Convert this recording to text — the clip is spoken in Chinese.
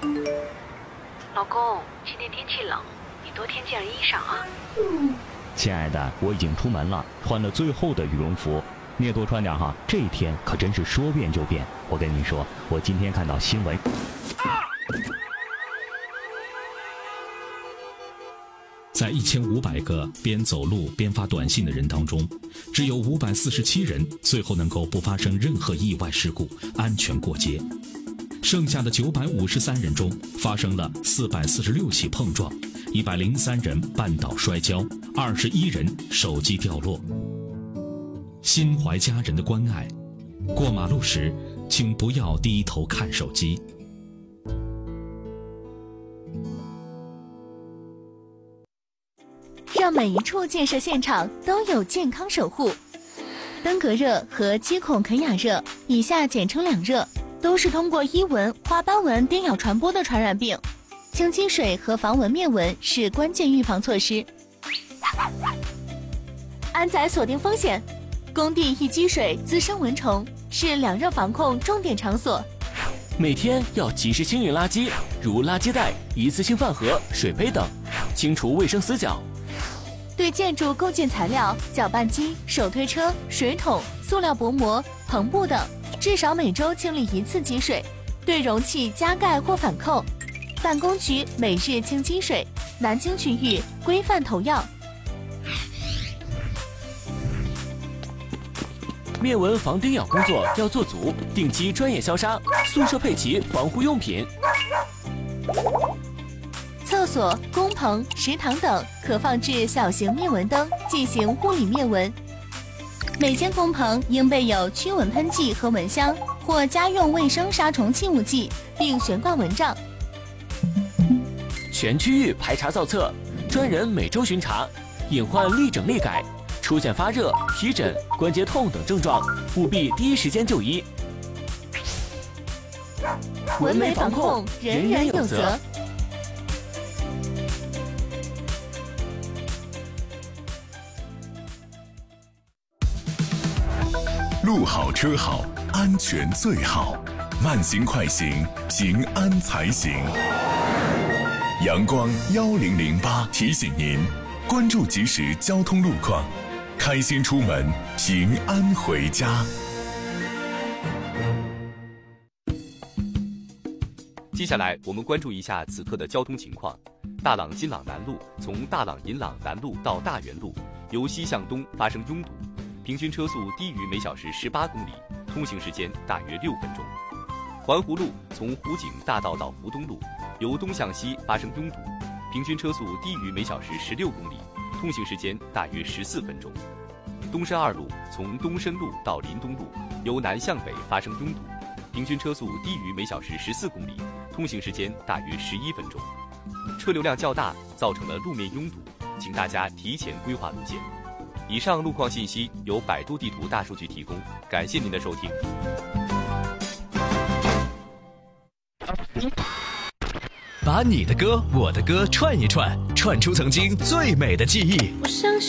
老公，今天天气冷，你多添件衣裳啊。 亲爱的，我已经出门了，穿了最厚的羽绒服，你也多穿点哈。这一天可真是说变就变。我跟你说，我今天看到新闻。 在1500个边走路边发短信的人当中，只有547人最后能够不发生任何意外事故，安全过街。剩下的953人中，发生了446起碰撞，103人绊倒摔跤，21人手机掉落。心怀家人的关爱，过马路时请不要低头看手机。 让每一处建设现场都有健康守护。登革热和肌孔肯雅热，以下简称两热，都是通过伊蚊、花斑蚊叮咬传播的传染病。清积水和防蚊灭蚊是关键预防措施。安仔锁定风险，工地一积水滋生蚊虫，是两热防控重点场所。 每天要及时清运垃圾，如垃圾袋、一次性饭盒、水杯等，清除卫生死角。 对建筑构件材料、搅拌机、手推车、水桶、塑料薄膜、篷布等，至少每周清理1次积水。对容器加盖或反扣。办公区每日清积水，南京区域规范投药。 灭蚊防叮咬工作要做足，定期专业消杀，宿舍配齐防护用品。 厕所、工棚、食堂等可放置小型灭蚊灯，进行物理灭蚊。每间工棚应备有驱蚊喷剂和蚊香或家用卫生杀虫器物剂，并悬挂蚊帐。 全区域排查造册，专人每周巡查，隐患立整立改。出现发热、皮疹、关节痛等症状，务必第一时间就医。 蚊媒防控，人人有责。 路好车好，安全最好。慢行快行，平安才行。阳光1008提醒您，关注即时交通路况，开心出门，平安回家。 接下来我们关注一下此刻的交通情况。大朗金朗南路从大朗银朗南路到大源路，由西向东发生拥堵，平均车速低于每小时18公里，通行时间大约6分钟。环湖路从湖景大道到湖东路，由东向西发生拥堵，平均车速低于每小时16公里，通行时间大约14分钟。东山2路从东深路到临东路，由南向北发生拥堵，平均车速低于每小时14公里，通行时间大约11分钟。车流量较大，造成了路面拥堵，请大家提前规划路线。以上路况信息由百度地图大数据提供，感谢您的收听。 把你的歌、我的歌串一串，串出曾经最美的记忆。